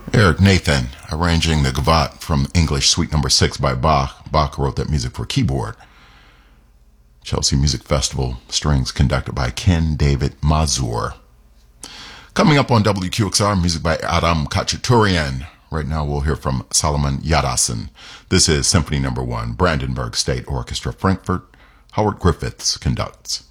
Eric Nathan arranging the Gavotte from English Suite Number 6 by Bach. Bach wrote that music for keyboard. Chelsea Music Festival, strings conducted by Ken David Mazur. Coming up on WQXR, music by Adam Khachaturian. Right now we'll hear from Solomon Yadasan. This is Symphony No. 1, Brandenburg State Orchestra, Frankfurt. Howard Griffiths conducts.